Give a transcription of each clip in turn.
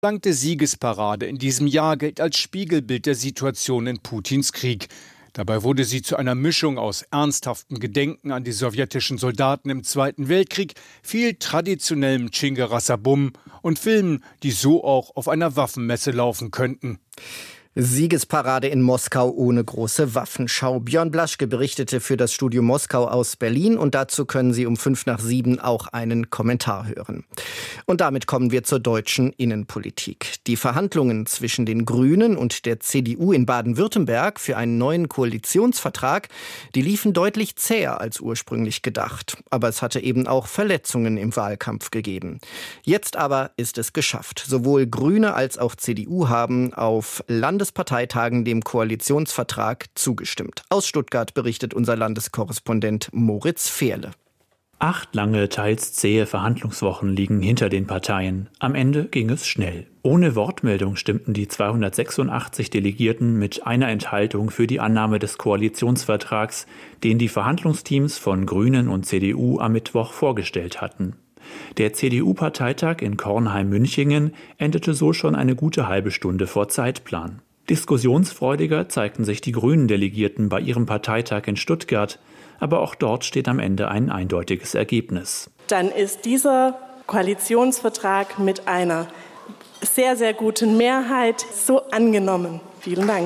Die Siegesparade in diesem Jahr gilt als Spiegelbild der Situation in Putins Krieg. Dabei wurde sie zu einer Mischung aus ernsthaftem Gedenken an die sowjetischen Soldaten im Zweiten Weltkrieg, viel traditionellem Tschingerassabum und Filmen, die so auch auf einer Waffenmesse laufen könnten. Siegesparade in Moskau ohne große Waffenschau. Björn Blaschke berichtete für das Studio Moskau aus Berlin und dazu können Sie um 6:55 auch einen Kommentar hören. Und damit kommen wir zur deutschen Innenpolitik. Die Verhandlungen zwischen den Grünen und der CDU in Baden-Württemberg für einen neuen Koalitionsvertrag, die liefen deutlich zäher als ursprünglich gedacht. Aber es hatte eben auch Verletzungen im Wahlkampf gegeben. Jetzt aber ist es geschafft. Sowohl Grüne als auch CDU haben auf Landesparteitagen dem Koalitionsvertrag zugestimmt. Aus Stuttgart berichtet unser Landeskorrespondent Moritz Fehrle. 8 lange, teils zähe Verhandlungswochen liegen hinter den Parteien. Am Ende ging es schnell. Ohne Wortmeldung stimmten die 286 Delegierten mit einer Enthaltung für die Annahme des Koalitionsvertrags, den die Verhandlungsteams von Grünen und CDU am Mittwoch vorgestellt hatten. Der CDU-Parteitag in Kornheim-Münchingen endete so schon eine gute halbe Stunde vor Zeitplan. Diskussionsfreudiger zeigten sich die Grünen-Delegierten bei ihrem Parteitag in Stuttgart, aber auch dort steht am Ende ein eindeutiges Ergebnis. Dann ist dieser Koalitionsvertrag mit einer sehr, sehr guten Mehrheit so angenommen. Vielen Dank.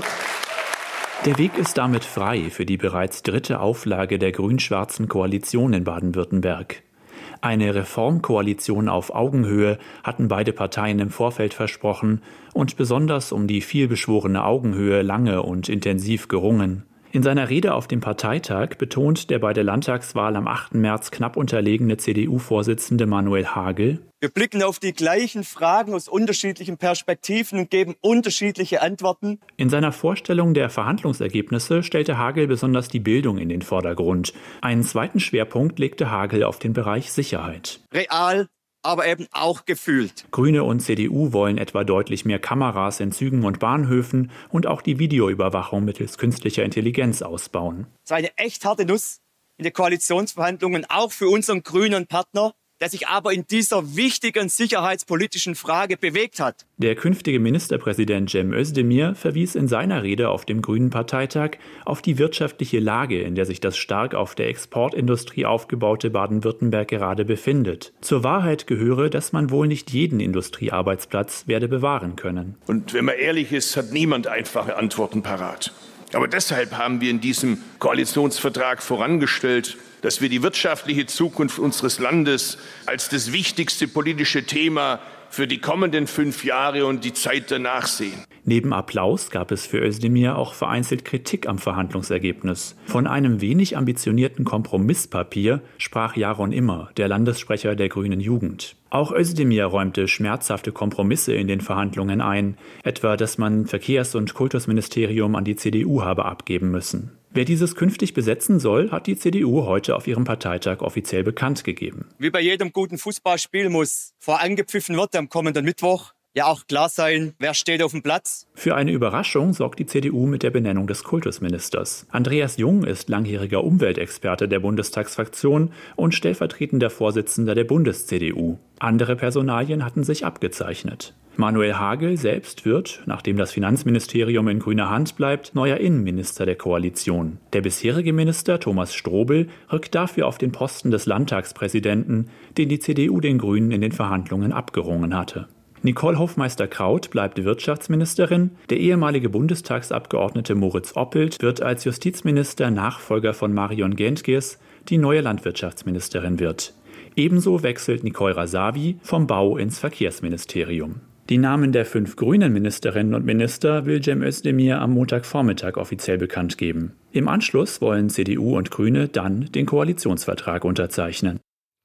Der Weg ist damit frei für die bereits 3. Auflage der grün-schwarzen Koalition in Baden-Württemberg. Eine Reformkoalition auf Augenhöhe hatten beide Parteien im Vorfeld versprochen und besonders um die vielbeschworene Augenhöhe lange und intensiv gerungen. In seiner Rede auf dem Parteitag betont der bei der Landtagswahl am 8. März knapp unterlegene CDU-Vorsitzende Manuel Hagel: Wir blicken auf die gleichen Fragen aus unterschiedlichen Perspektiven und geben unterschiedliche Antworten. In seiner Vorstellung der Verhandlungsergebnisse stellte Hagel besonders die Bildung in den Vordergrund. Einen zweiten Schwerpunkt legte Hagel auf den Bereich Sicherheit. Real, aber eben auch gefühlt. Grüne und CDU wollen etwa deutlich mehr Kameras in Zügen und Bahnhöfen und auch die Videoüberwachung mittels künstlicher Intelligenz ausbauen. Es war eine echt harte Nuss in den Koalitionsverhandlungen, auch für unseren grünen Partner, der sich aber in dieser wichtigen sicherheitspolitischen Frage bewegt hat. Der künftige Ministerpräsident Cem Özdemir verwies in seiner Rede auf dem Grünen Parteitag auf die wirtschaftliche Lage, in der sich das stark auf der Exportindustrie aufgebaute Baden-Württemberg gerade befindet. Zur Wahrheit gehöre, dass man wohl nicht jeden Industriearbeitsplatz werde bewahren können. Und wenn man ehrlich ist, hat niemand einfache Antworten parat. Aber deshalb haben wir in diesem Koalitionsvertrag vorangestellt, dass wir die wirtschaftliche Zukunft unseres Landes als das wichtigste politische Thema für die kommenden 5 Jahre und die Zeit danach sehen. Neben Applaus gab es für Özdemir auch vereinzelt Kritik am Verhandlungsergebnis. Von einem wenig ambitionierten Kompromisspapier sprach Jaron Immer, der Landessprecher der Grünen Jugend. Auch Özdemir räumte schmerzhafte Kompromisse in den Verhandlungen ein, etwa, dass man Verkehrs- und Kultusministerium an die CDU habe abgeben müssen. Wer dieses künftig besetzen soll, hat die CDU heute auf ihrem Parteitag offiziell bekannt gegeben. Wie bei jedem guten Fußballspiel muss, vor angepfiffen wird am kommenden Mittwoch, ja auch klar sein, wer steht auf dem Platz. Für eine Überraschung sorgt die CDU mit der Benennung des Kultusministers. Andreas Jung ist langjähriger Umweltexperte der Bundestagsfraktion und stellvertretender Vorsitzender der Bundes-CDU. Andere Personalien hatten sich abgezeichnet. Manuel Hagel selbst wird, nachdem das Finanzministerium in grüner Hand bleibt, neuer Innenminister der Koalition. Der bisherige Minister Thomas Strobel rückt dafür auf den Posten des Landtagspräsidenten, den die CDU den Grünen in den Verhandlungen abgerungen hatte. Nicole Hofmeister-Kraut bleibt Wirtschaftsministerin. Der ehemalige Bundestagsabgeordnete Moritz Oppelt wird als Justizminister Nachfolger von Marion Gentges die neue Landwirtschaftsministerin wird. Ebenso wechselt Nicole Rasavi vom Bau ins Verkehrsministerium. Die Namen der 5 grünen Ministerinnen und Minister will Cem Özdemir am Montagvormittag offiziell bekannt geben. Im Anschluss wollen CDU und Grüne dann den Koalitionsvertrag unterzeichnen.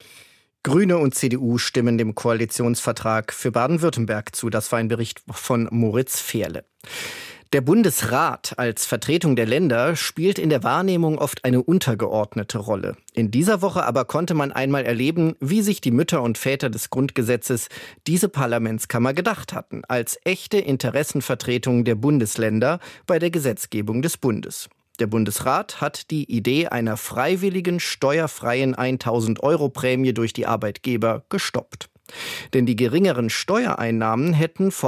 Grüne und CDU stimmen dem Koalitionsvertrag für Baden-Württemberg zu. Das war ein Bericht von Moritz Fehrle. Der Bundesrat als Vertretung der Länder spielt in der Wahrnehmung oft eine untergeordnete Rolle. In dieser Woche aber konnte man einmal erleben, wie sich die Mütter und Väter des Grundgesetzes diese Parlamentskammer gedacht hatten, als echte Interessenvertretung der Bundesländer bei der Gesetzgebung des Bundes. Der Bundesrat hat die Idee einer freiwilligen, steuerfreien 1.000-Euro-Prämie durch die Arbeitgeber gestoppt. Denn die geringeren Steuereinnahmen hätten vor